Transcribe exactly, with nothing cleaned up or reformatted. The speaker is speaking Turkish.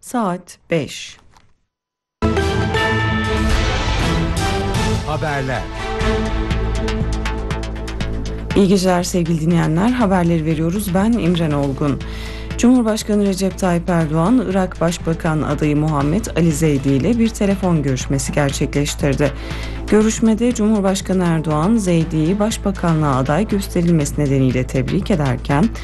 saat beş. Haberler. İyi geceler sevgili dinleyenler. Haberleri veriyoruz. Ben İmren Olgun. Cumhurbaşkanı Recep Tayyip Erdoğan, Irak Başbakan adayı Muhammed Ali Zeydi ile bir telefon görüşmesi gerçekleştirdi. Görüşmede Cumhurbaşkanı Erdoğan, Zeydi'yi Başbakanlığa aday gösterilmesi nedeniyle tebrik ederken,